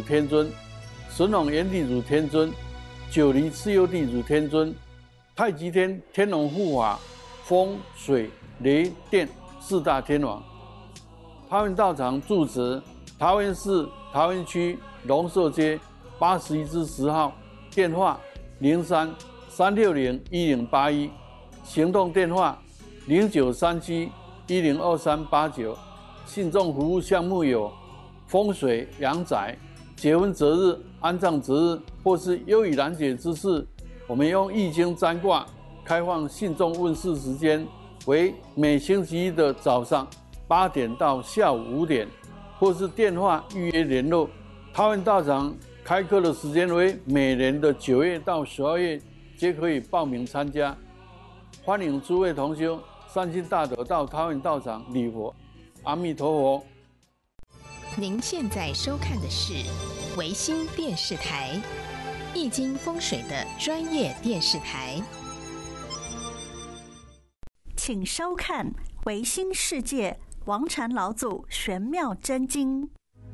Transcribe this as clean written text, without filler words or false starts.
天尊、神农炎帝主天尊、九黎蚩尤地主天尊、太极天天龙护法、风水雷电四大天王。桃园道场住址桃园市桃园区龙寿街81-10号，电话03-360-1081，行动电话0937-102389。信众服务项目有风水、阳宅、结婚择日、安葬择日，或是忧郁难解之事，我们用易经占卦。开放信众问事时间为每星期一的早上8点到下午5点，或是电话预约联络。桃园道场开课的时间为每年的9月到12月，皆可以报名参加。欢迎诸位同修善心大德到桃园道场礼佛。阿弥陀佛。 您现在收看的是维新电视台易经风水的专业电视台， 请收看维新世界王禅老祖玄妙真经。